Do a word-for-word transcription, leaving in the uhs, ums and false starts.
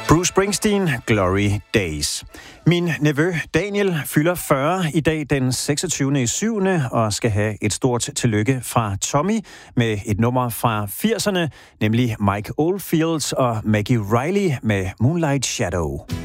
Bruce Springsteen, Glory Days. Min nevø Daniel fylder fyrre i dag den seksogtyvende syvende og skal have et stort tillykke fra Tommy med et nummer fra firserne, nemlig Mike Oldfield og Maggie Riley med Moonlight Shadow.